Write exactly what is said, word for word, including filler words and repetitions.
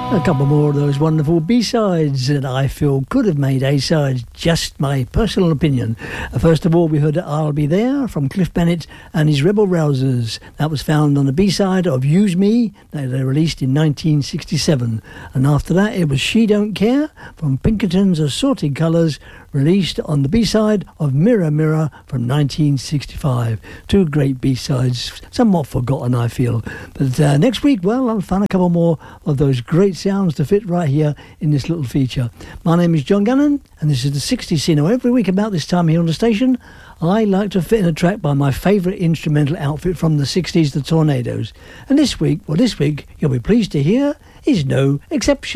A couple more of those wonderful B-sides that I feel could have made A-sides, just my personal opinion. First of all, we heard I'll Be There from Cliff Bennett and his Rebel Rousers. That was found on the B-side of Use Me, that they released in nineteen sixty-seven. And after that, it was She Don't Care from Pinkerton's Assorted Colours, released on the B-side of Mirror Mirror from nineteen sixty-five. Two great B-sides, somewhat forgotten I feel. But uh, next week, well, I'll find a couple more of those great sounds to fit right here in this little feature. My name is John Gannon, and this is the sixties C. Now, every week about this time here on the station, I like to fit in a track by my favourite instrumental outfit from the sixties, the Tornadoes. And this week, well, this week, you'll be pleased to hear, is no exception.